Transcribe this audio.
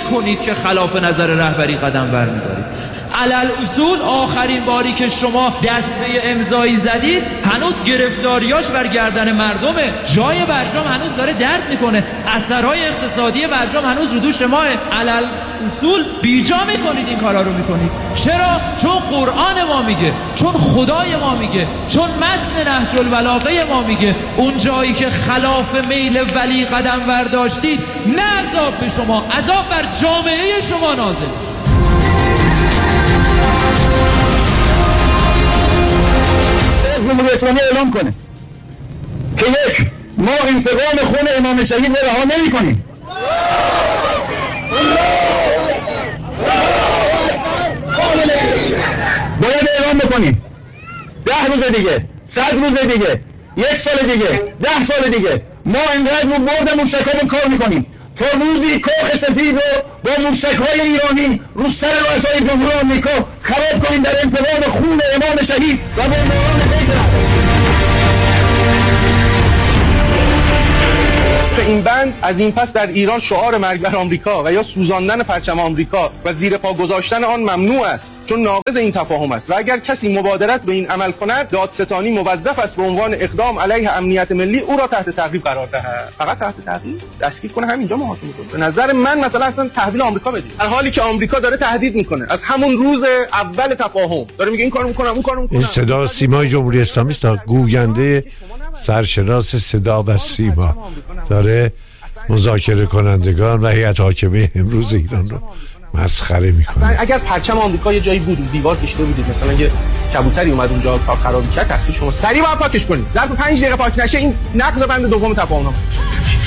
نکنید که خلاف نظر رهبری قدم برمی‌دارید. علل اصول آخرین باری که شما دست به امضایی زدید هنوز گرفتاریاش بر گردن مردمه. جای برجام هنوز داره درد میکنه، اثرهای اقتصادی برجام هنوز رو دوش ماه. علل اصول بیجا میکنید این کارا رو میکنید. چرا؟ چون قرآن ما میگه، چون خدای ما میگه، چون متن نهج البلاغه ما میگه اون جایی که خلاف میل ولی قدم برداشتید نه عذاب به شما، عذاب بر جامعه شما نازل. جمهوری اسلامی اعلام کنه که یک، ما انتقام خون امام شهید رو رها نمی‌کنیم. باید اعلام بکنیم 10 روز دیگه، 100 روز دیگه، 1 سال دیگه، 10 سال دیگه ما اینقدر رو برد موشکامون کار میکنیم تا روزی کاخ سفید رو با موشک‌های ایرانی رو سر رؤسای جمهوری آمریکا خراب کنیم در انتقام خون امام شهید و بمباران هیدر. این بند از این پس در ایران شعار مرگ بر آمریکا و یا سوزاندن پرچم آمریکا و زیر پا گذاشتن آن ممنوع است، چون ناقض این تفاهم است و اگر کسی مبادرت به این عمل کند دادستانی موظف است به عنوان اقدام علیه امنیت ملی او را تحت تعقیب قرار دهد. فقط تحت تعقیب دستگیر کنه، همینجا محاکمه کنه. به نظر من مثلا اصلا تحویل آمریکا بدید، در حالی که آمریکا داره تهدید میکنه از همون روز اول تفاهم، داره میگه این کارو میکنم اون کارو میکنم. این صدا سیمای جمهوری اسلامی است، گوینده سرشناس صدا و سیما داره مذاکره کنندگان و هیئت حاکمه امروز ایران رو مسخره میکنه. اگر پرچم آمریکا یه جایی بود دیوار کشیده بودید، مثلا یه کبوتری اومد اونجا کار خراب کرد، تقصیر شما. سریع باید پاکش کنید. ظرف 5 دقیقه پاک نشه این نقض بند دوم تفاهم.